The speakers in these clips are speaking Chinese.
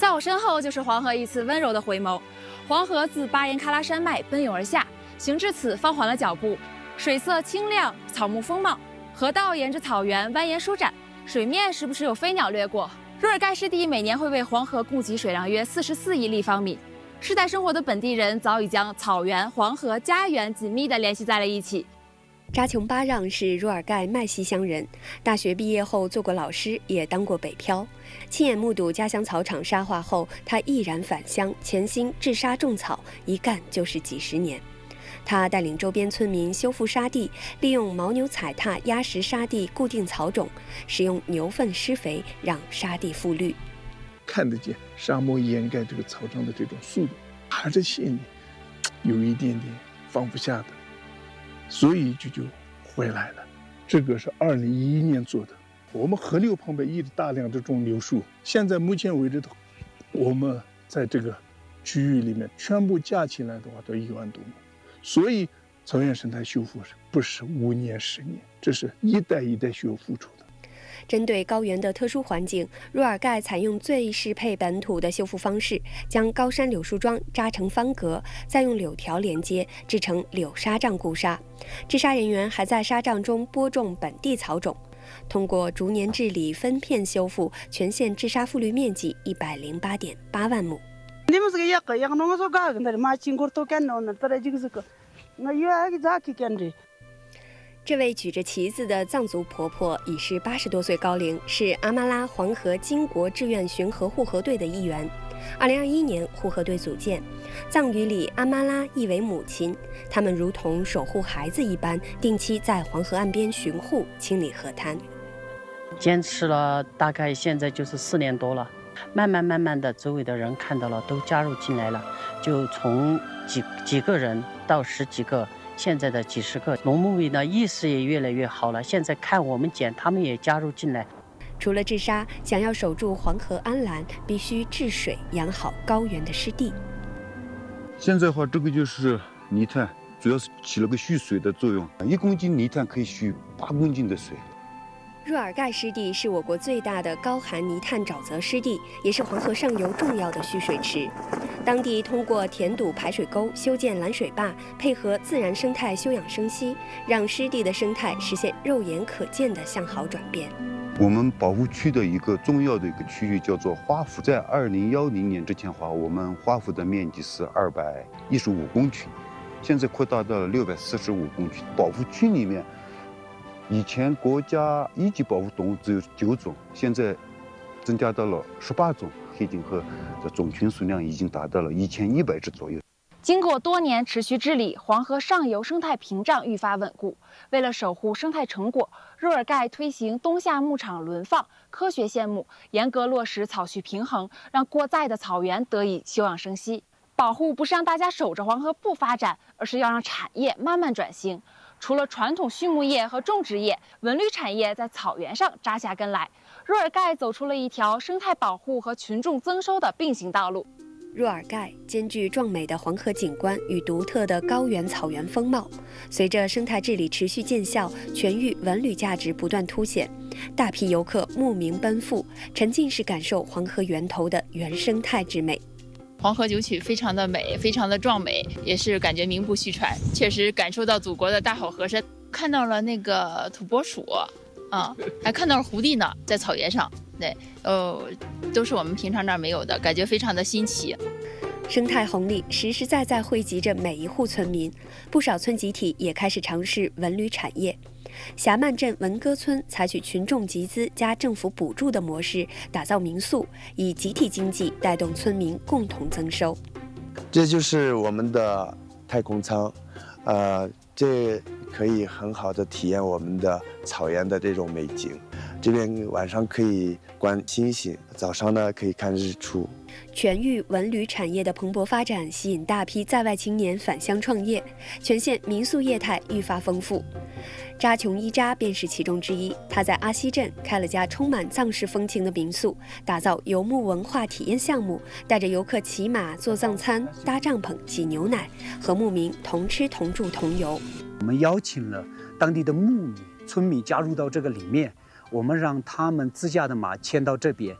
在我身后就是黄河一次温柔的回眸。黄河自巴颜喀拉山脉奔涌而下，行至此放缓了脚步，水色清亮，草木丰茂，河道沿着草原蜿蜒舒展，水面时不时有飞鸟掠过。若尔盖湿地每年会为黄河供给水量约44亿立方米。世代生活的本地人早已将草原、黄河、家园紧密地联系在了一起。 扎琼巴让是若尔盖麦西乡人，大学毕业后做过老师，也当过北漂。亲眼目睹家乡草场沙化后，他毅然返乡，潜心治沙种草，一干就是几十年。他带领周边村民修复沙地，利用牦牛踩踏压实沙地固定草种，使用牛粪施肥让沙地复绿。 看得见沙漠掩盖这个草场的这种速度，还是心里有一点点放不下的，所以就回来了。这个是2011年做的。我们河流旁边一直大量的种柳树，现在目前为止的，我们在这个区域里面全部加起来的话都1万多亩。所以草原生态修复不是5年10年，这是一代一代需要付出的。 针对高原的特殊环境，若尔盖采用最适配本土的修复方式，将高山柳树桩扎成方格，再用柳条连接，制成柳沙障固沙。治沙人员还在沙障中播种本地草种。通过逐年治理、分片修复，全县治沙复绿面积108.8万亩。这位举着旗子的藏族婆婆已是80多岁高龄，是阿玛拉黄河金国志愿巡河护河队的一员。2021年护河队组建，藏语里阿玛拉意为母亲，他们如同守护孩子一般，定期在黄河岸边巡护、清理河滩。 坚持了大概现在就是4年多了，慢慢的，周围的人看到了，都加入进来了，就从几个人到10几个。现在的几十个农牧民的意识也越来越好了，现在看我们捡，他们也加入进来。 除了治沙，想要守住黄河安澜，必须治水，养好高原的湿地。 现在的话，这个就是泥炭，主要是起了个蓄水的作用，1公斤泥炭可以蓄8公斤的水。 若尔盖湿地是我国最大的高含泥炭沼泽湿地，也是黄河上游重要的蓄水池。当地通过填堵排水沟、修建拦水坝，配合自然生态休养生息，让湿地的生态实现肉眼可见的向好转变。 我们保护区的一个重要的一个区域叫做花圃，在2010年之前的话，我们花圃的面积是215公顷，现在扩大到了645公顷。保护区里面，以前国家一级保护动物只有9种，现在增加到了18种。黑颈鹤的种群数量已经达到了1100只左右。 经过多年持续治理，黄河上游生态屏障愈发稳固。为了守护生态成果，若尔盖推行冬夏牧场轮放、科学限牧，严格落实草畜平衡，让过载的草原得以休养生息。保护不是让大家守着黄河不发展，而是要让产业慢慢转型。除了传统畜牧业和种植业，文旅产业在草原上扎下根来。若尔盖走出了一条生态保护和群众增收的并行道路。 若尔盖兼具壮美的黄河景观与独特的高原草原风貌，随着生态治理持续见效，全域文旅价值不断凸显，大批游客慕名奔赴，沉浸式感受黄河源头的原生态之美。 黄河九曲非常的美，非常的壮美，也是感觉名不虚传，确实感受到祖国的大好河山，看到了那个土拨鼠，还看到了狐狸呢，在草原上，对，都是我们平常那儿没有的，感觉非常的新奇。 生态红利实实在在惠及着每一户村民，不少村集体也开始尝试文旅产业。霞曼镇文歌村采取群众集资加政府补助的模式，打造民宿，以集体经济带动村民共同增收。 这就是我们的太空舱，这可以很好的体验我们的草原的这种美景。这边晚上可以观星星，早上呢可以看日出。 全域文旅产业的蓬勃发展，吸引大批在外青年返乡创业，全县民宿业态愈发丰富。扎琼伊扎便是其中之一，他在阿西镇开了家充满藏式风情的民宿，打造游牧文化体验项目，带着游客骑马、做藏餐、搭帐篷、挤牛奶，和牧民同吃同住同游。 我们邀请了当地的牧民、村民加入到这个里面，我们让他们自驾的马牵到这边，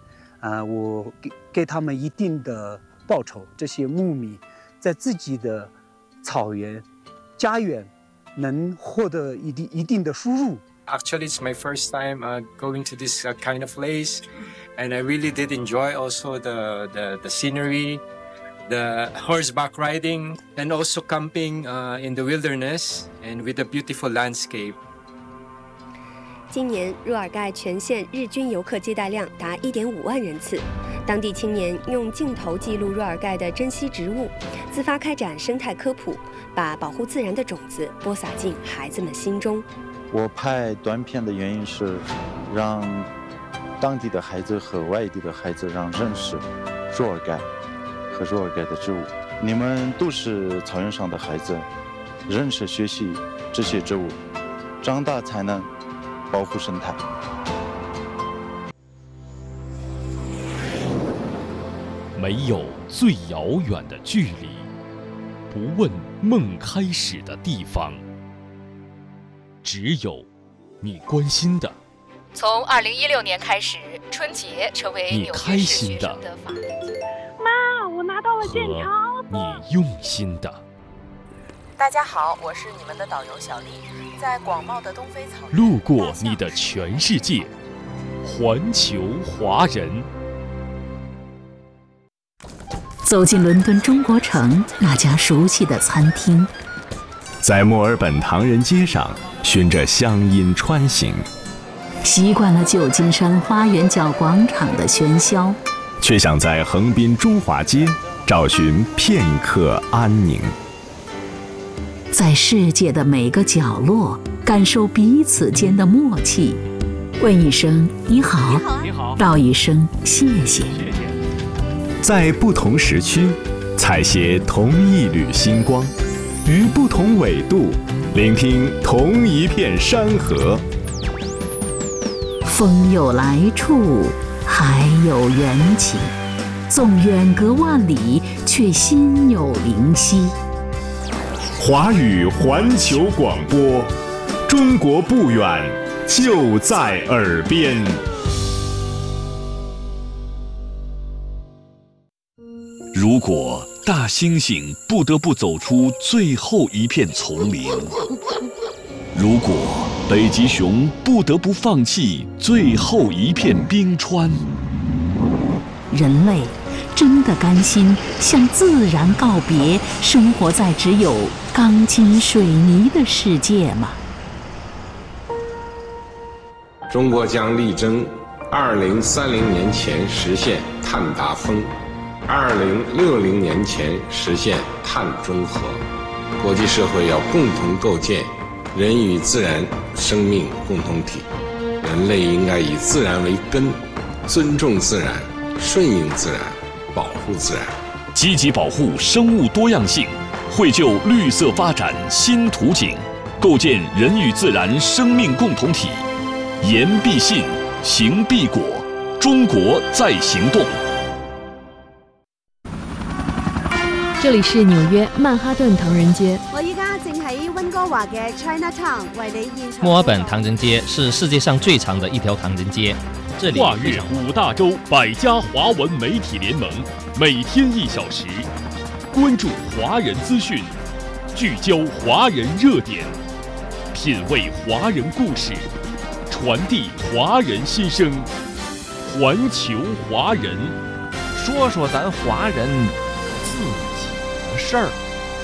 我给他们一定的报酬。这些牧民在自己的草原、家园能获得一定的收入。 Actually, it's my first time going to this kind of place, and I really did enjoy also the scenery, the horseback riding, and also camping in the wilderness and with a beautiful landscape. 今年若尔盖全县日均游客接待量达1.5万人次。当地青年用镜头记录若尔盖的珍稀植物，自发开展生态科普，把保护自然的种子播撒进孩子们心中。 我拍短片的原因是让当地的孩子和外地的孩子认识若尔盖和若尔盖的植物。你们都是草原上的孩子，认识学习这些植物，长大才能保护生态。 没有最遥远的距离，不问梦开始的地方，只有你关心的。 从2016年开始，春节成为纽约市学生的法定节日。 妈，我拿到了健康和你用心的。 大家好，我是你们的导游小丽，在广袤的东非草原， 路过你的全世界，环球华人。 走进伦敦中国城那家熟悉的餐厅， 在墨尔本唐人街上循着乡音穿行， 习惯了旧金山花园角广场的喧嚣， 却想在横滨中华街找寻片刻安宁。 在世界的每个角落感受彼此间的默契，问一声你好， 你好， 道一声谢谢。 在不同时区采撷同一缕星光，于不同纬度聆听同一片山河。 风有来处，海有缘起，纵远隔万里，却心有灵犀。 华语环球广播，中国不远，就在耳边。 如果大猩猩不得不走出最后一片丛林，如果北极熊不得不放弃最后一片冰川， 人类真的甘心向自然告别，生活在只有钢筋水泥的世界吗？ 中国将力争2030年前实现碳达峰，2060年前实现碳中和。国际社会要共同构建人与自然生命共同体，人类应该以自然为根，尊重自然，顺应自然，保护自然， 积极保护生物多样性，绘就绿色发展新图景，构建人与自然生命共同体。言必信，行必果，中国在行动。 这里是纽约曼哈顿唐人街。 我依家正喺溫哥華嘅 Chinatown 為你現場。 墨爾本唐人街是世界上最长的一条唐人街，这里跨越5大洲100家华文媒体联盟，每天1小时，关注华人资讯，聚焦华人热点，品味华人故事，传递华人心声，环球华人， 说说咱华人自己的事儿。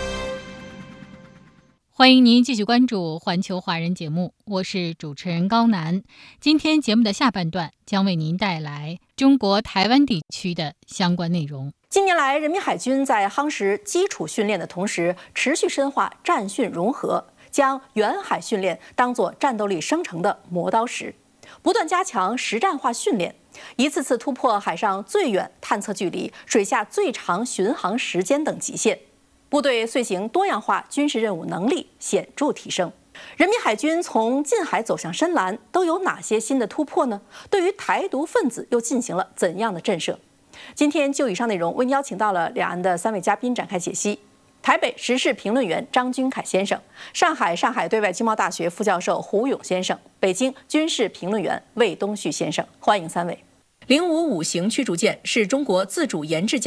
欢迎您继续关注环球华人节目，我是主持人高楠。今天节目的下半段将为您带来中国台湾地区的相关内容。 近年来，人民海军在夯实基础训练的同时，持续深化战训融合，将远海训练当作战斗力生成的磨刀石，不断加强实战化训练，一次次突破海上最远探测距离、水下最长巡航时间等极限，部队遂行多样化军事任务能力显著提升。人民海军从近海走向深蓝都有哪些新的突破呢？对于台独分子又进行了怎样的震慑？今天就以上内容，为您邀请到了两岸的3位嘉宾展开解析。台北时事评论员张君凯先生，上海对外经贸大学副教授胡勇先生，北京军事评论员魏东旭先生，欢迎3位。 055型驱逐舰是中国自主研制舰。